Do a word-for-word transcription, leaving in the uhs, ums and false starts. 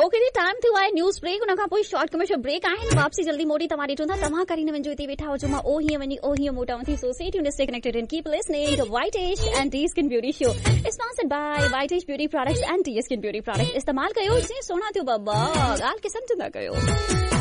Okay जी, time थियो आहे news brake, उन खां पोइ शॉर्ट कमर्शियल ब्रेक आहिनि. वापसी जल्दी मोटी तव्हां ॾिठो था. तव्हां करी न वञो हिते वेठा हुजो. मां ओ हीअं वञी ओ हीअं मोटां थी. So stay tuned, stay connected and keep listening two White Age and T Skin Beauty Show. It's sponsored by White Age Beauty Products and T Skin Beauty Products. इस्तेमाल कयो जीअं सोना थियो बाबा, ॻाल्हि खे सम्झंदा कयो.